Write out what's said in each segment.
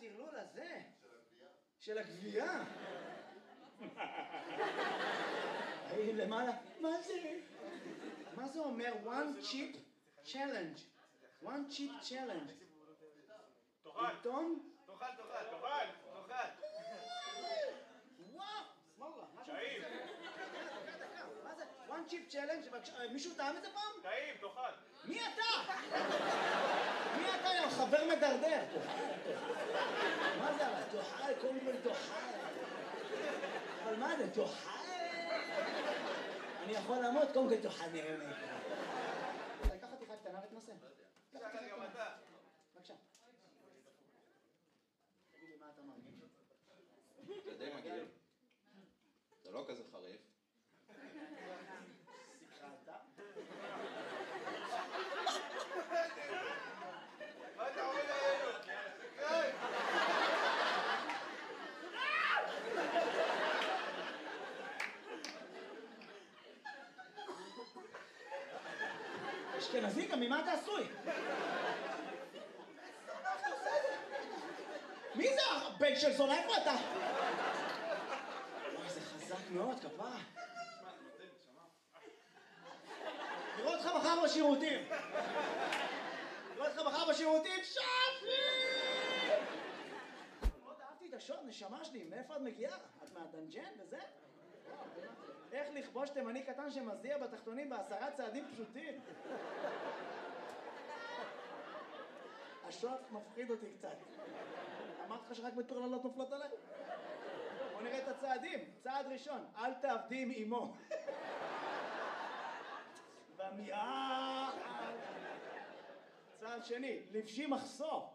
הטרלול הזה? של הגבייה. למעלה, מה זה? מה זה אומר? one chip challenge. one chip challenge. תאכל. עיתון? תאכל. וואו! סמאללה. טעים. מה זה? one chip challenge? מישהו טעם את זה פעם? טעים, תאכל. מי אתה? מי אתה, יא חבר מדרדר? מה זה? תאכל, קודם כל תאכל. אבל מה זה? תאכל? אני יכול למות, קודם כל תאכל נראה. לקח חתיכה קטנה ותנסה. תאכל גם אתה. בבקשה. תגיד לי מה אתה מרגיש? זה די מגעיל. זה לא כזה חריף. שיחת? מה אתה עומד עלינו? אשכנזי, גם ממה אתה עשוי? מי זה הבן של זונה? איפה אתה? וואי, זה חזק מאוד, כפרה. נראה אותך מחר בשירותים. שפי! מאוד אהבתי את השוט, נשמה שלי. מאיפה את מגיעה? את מהדנג'ן וזה? איך לכבוש תימני קטן שמזיע בתחתונים ב10 צעדים פשוטים? השוט מפחיד אותי קצת. אמרת לך שרק מטורללות נופלות עליי? בוא נראה את הצעדים. צעד ראשון, אל תעבדי עם אמו. במיעה. צעד שני, לבשי מחסור.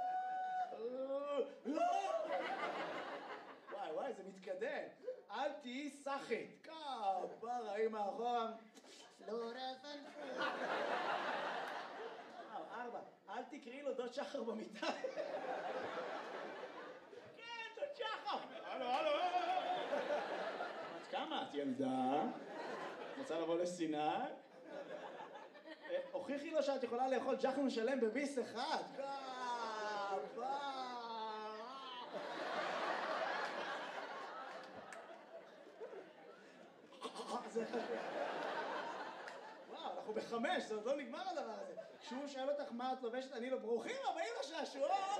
וואי, זה מתקדם. אל תהיי סחית. כפרה, אמא אחורה. לא רפלפו. 4, אל תקראי לו דוד שחר במיטה. כן, דוד שחר. הלו. את כמה? את ילדה? רוצה לבוא לסיני? הוכיחי לו שאת יכולה לאכול ג'חנון שלם בביס אחד. וואו, אנחנו ב5, זה עוד לא נגמר הדבר הזה. כשהוא שואל אותך מה את לובשת, אני לא ברוכים הבאים לשעשועון.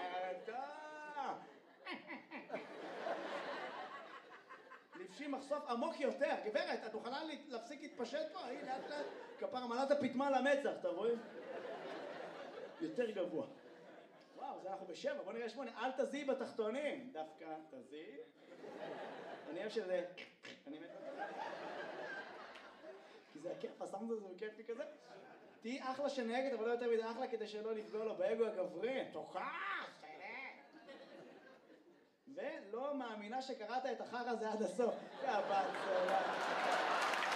לבשי מחשוף עמוק יותר. גברת, את מוכנה להפסיק להתפשט פה? הנה, לאט כפרה מלאת הפטמה למצח, אתה רואה? יותר גבוה. וואו, זה אנחנו ב7, בוא נראה 8. אל תזיעי בתחתונים. דווקא תזיעי. אני אוהב שזה... אני מת... כי זה הכיף, הסאונד הזה הוא כיפי כזה. תהי אחלה שנהגת, אבל לא יותר מדי אחלה כדי שלא לפגוע לו באגו הגברי. תוכח! ולא מאמינה שקראת את החר הזה עד הסוף. יא בת צולה.